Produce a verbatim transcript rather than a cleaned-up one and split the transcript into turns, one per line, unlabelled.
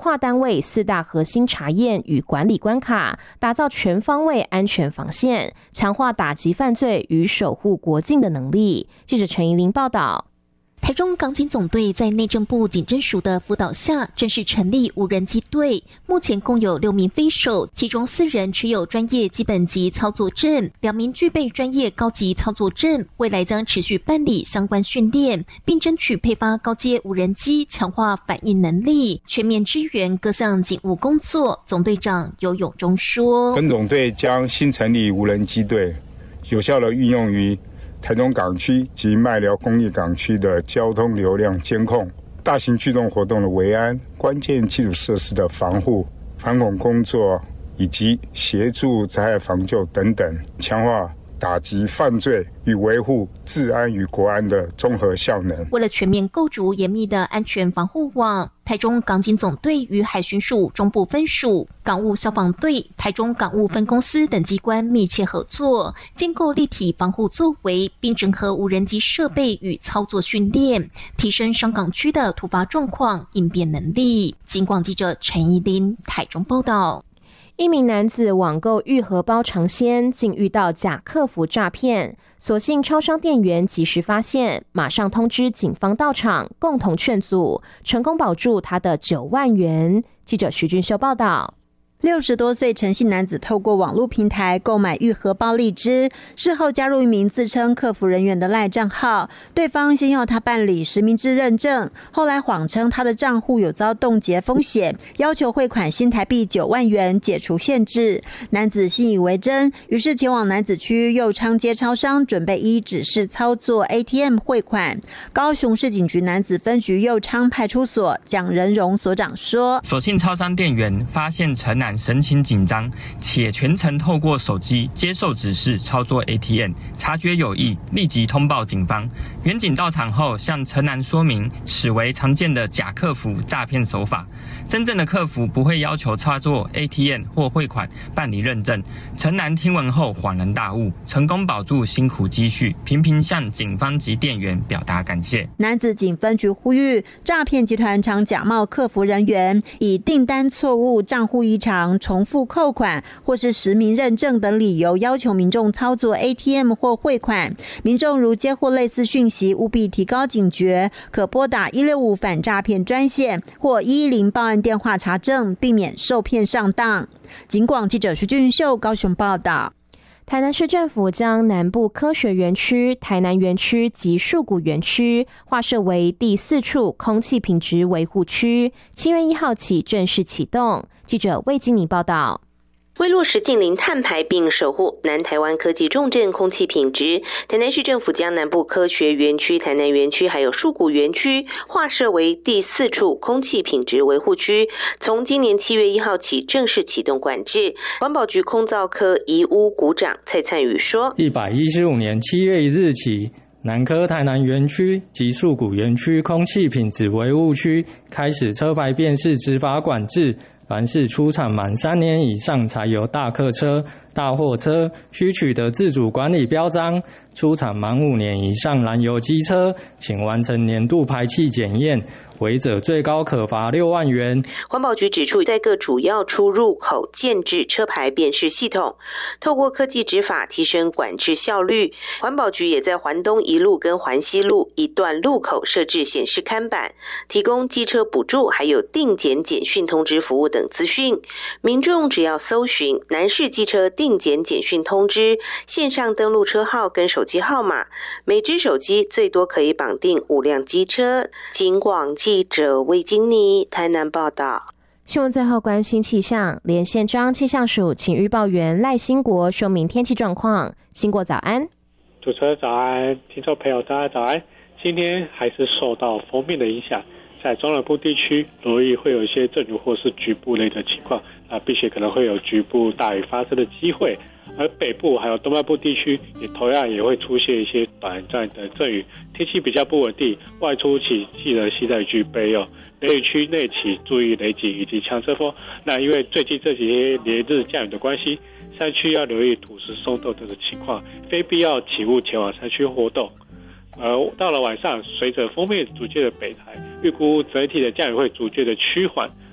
跨单位四大核心查验与管理关卡，打造全方位安全防线，强化打击犯罪与守护国境的能力。记者陈怡玲报道。
台中港警总队在内政部警侦署的辅导下，正式成立无人机队。目前共有六名飞手，其中四人持有专业基本级操作证，两名具备专业高级操作证。未来将持续办理相关训练，并争取配发高阶无人机，强化反应能力，全面支援各项警务工作。总队长游永忠说：“
本总队将新成立无人机队，有效地运用于台中港区及麦寮工业港区的交通流量监控、大型聚众活动的维安、关键基础设施的防护、反恐工作以及协助灾害防救等等，强化打击犯罪与维护治安与国安的综合效能。
为了全面构筑严密的安全防护网，台中港警总队与海巡署中部分署、港务消防队、台中港务分公司等机关密切合作，建构立体防护作为，并整合无人机设备与操作训练，提升商港区的突发状况应变能力。警广记者陈怡琳台中报道。
一名男子网购玉荷包尝鲜，竟遇到假客服诈骗，所幸超商店员及时发现，马上通知警方到场，共同劝阻，成功保住他的九万元。记者徐俊秀报道。
六十多岁陈姓男子透过网络平台购买玉荷包荔枝，事后加入一名自称客服人员的赖账号，对方先要他办理实名制认证，后来谎称他的账户有遭冻结风险，要求汇款新台币九万元解除限制。男子信以为真，于是前往楠梓区右昌街超商，准备依指示操作 A T M 汇款。高雄市警局楠梓分局右昌派出所蒋仁荣所长说，
所幸超商店员发现陈男神情紧张，且全程透过手机接受指示操作 A T M， 察觉有异，立即通报警方。员警到场后向陈男说明，此为常见的假客服诈骗手法，真正的客服不会要求操作 A T M 或汇款办理认证。陈男听闻后恍然大悟，成功保住辛苦积蓄，频频向警方及店员表达感谢。
楠梓警分局呼吁，诈骗集团常假冒客服人员，以订单错误、账户异常、重复扣款或是实名认证等理由要求民众操作 A T M 或汇款。民众如接获类似讯息，务必提高警觉，可拨打一六五反诈骗专线或一一零报案电话查证，避免受骗上当。警广记者徐俊秀高雄报道。
台南市政府将南部科学园区、台南园区及树谷园区划设为第四处空气品质维护区，七月一号起正式启动。记者魏金妮报道。
为落实近零碳排并守护南台湾科技重镇空气品质，台南市政府将南部科学园区、台南园区还有树谷园区划设为第四处空气品质维护区，从今年七月一号起正式启动管制。环保局空噪科遗污股长蔡灿宇说：
一百一十五年七月一日起，南科台南园区及树谷园区空气品质维护区开始车牌辨识执法管制，凡是出厂满三年以上才有大客车、大货车需取得自主管理标章，出厂满五年以上燃油机车，请完成年度排气检验，违者最高可罚六万元。
环保局指出，在各主要出入口建置车牌辨识系统，透过科技执法提升管制效率。环保局也在环东一路跟环西路一段路口设置显示看板，提供机车补助还有定检简讯通知服务等资讯。民众只要搜寻南市机车定检简讯通知，线上登录车号跟手机号码，每只手机最多可以绑定五辆机车。警广记者魏金妮台南报道。
新闻最后关心气象，连线中央气象署请预报员赖兴国说明天气状况。兴国早安。
主持人早安，听众朋友大家早安。今天还是受到锋面的影响，在中南部地区容易会有一些阵雨或是局部类的情况啊，并且可能会有局部大雨发生的机会。而北部还有东半部地区也同样也会出现一些短暂的阵雨，天气比较不稳定，外出请记得携带雨具备用。雷雨区内请注意雷击以及强阵风。那因为最近这几天连日降雨的关系，山区要留意土石松动等的情况，非必要请勿前往山区活动。而到了晚上，随着锋面逐渐的北台，预估整体的降雨会逐渐的趋缓。